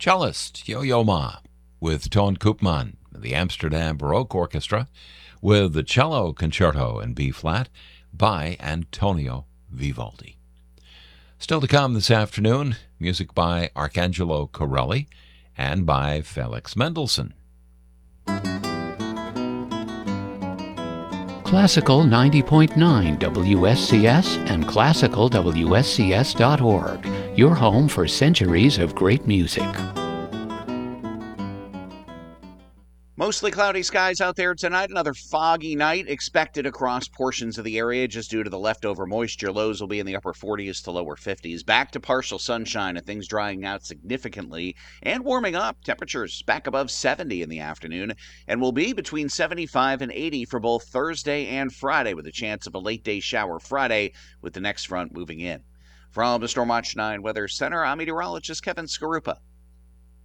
Cellist Yo-Yo Ma with Toon Koopman, the Amsterdam Baroque Orchestra, with the Cello Concerto in B-flat by Antonio Vivaldi. Still to come this afternoon, music by Arcangelo Corelli and by Felix Mendelssohn. Classical 90.9 WSCS and classicalwscs.org, your home for centuries of great music. Mostly cloudy skies out there tonight. Another foggy night expected across portions of the area just due to the leftover moisture. Lows will be in the upper 40s to lower 50s. Back to partial sunshine and things drying out significantly and warming up. Temperatures back above 70 in the afternoon and will be between 75 and 80 for both Thursday and Friday, with a chance of a late day shower Friday with the next front moving in. From the Stormwatch 9 Weather Center, I'm meteorologist Kevin Skarupa.